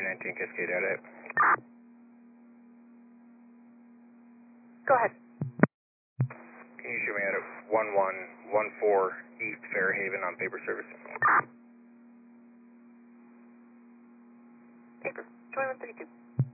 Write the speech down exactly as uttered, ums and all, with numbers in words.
nineteen Cascade out at. Go ahead. Can you show me out at one one one four East Fairhaven on paper service? Paper, twenty-one thirty-two.